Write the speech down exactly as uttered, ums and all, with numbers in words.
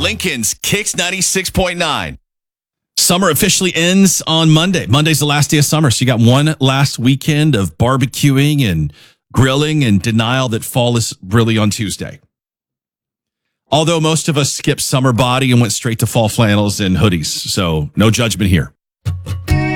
Lincoln's Kicks ninety-six point nine. Summer officially ends on Monday. Monday's the last day of summer, so you got one last weekend of barbecuing and grilling and denial that fall is really on Tuesday. Although most of us skipped summer body and went straight to fall flannels and hoodies, so no judgment here.